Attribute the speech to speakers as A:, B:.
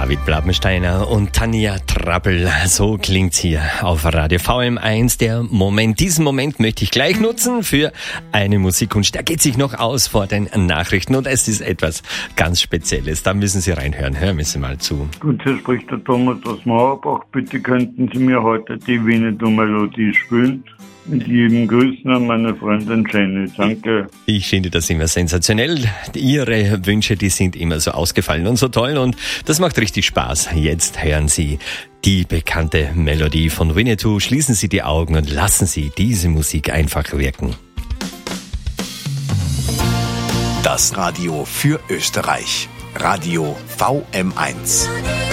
A: David Blabensteiner und Tanja Trappel. So klingt's hier auf Radio VM1. Diesen Moment möchte ich gleich nutzen für eine Musikwunsch. Der geht sich noch aus vor den Nachrichten und es ist etwas ganz Spezielles. Da müssen Sie reinhören. Hören Sie mal zu.
B: Gut, hier spricht der Thomas aus Mauerbach. Bitte könnten Sie mir heute die Winnetou-Melodie spielen. Mit lieben Grüßen an meine Freundin Jenny. Danke.
A: Ich finde das immer sensationell. Ihre Wünsche, die sind immer so ausgefallen und so toll und das macht richtig Spaß. Jetzt hören Sie die bekannte Melodie von Winnetou. Schließen Sie die Augen und lassen Sie diese Musik einfach wirken.
C: Das Radio für Österreich. Radio VM1.